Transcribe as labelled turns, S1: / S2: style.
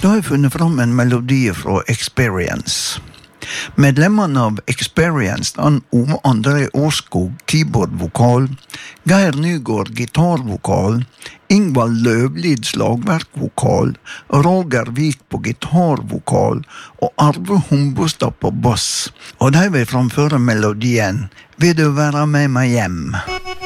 S1: Da har jeg funnet fram en melodi fra Experience. Medlemmene av Experience, Ove André Årskog, keyboardvokal, Geir Nygaard, gitarvokal, Ingvald Løvlid, slagverkvokal, Roger Vik på gitarvokal og Arve Humbostad på bass. Og de vil framføre melodien «Vil du være med meg hjem?»